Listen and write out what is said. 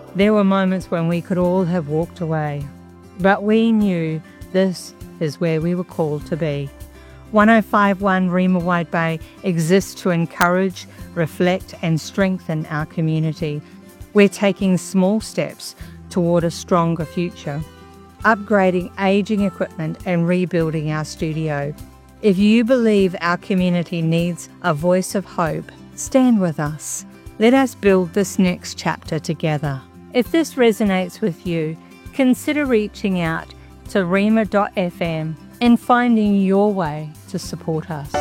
There were moments when we could all have walked away, but we knew this is where we were called to be. 1051 Rima Wide Bay exists to encourage, reflect and strengthen our community. We're taking small steps toward a stronger future, upgrading ageing equipment and rebuilding our studio. If you believe our community needs a voice of hope, stand with us. Let us build this next chapter together. If this resonates with you, consider reaching out to rima.fm and finding your way to support us.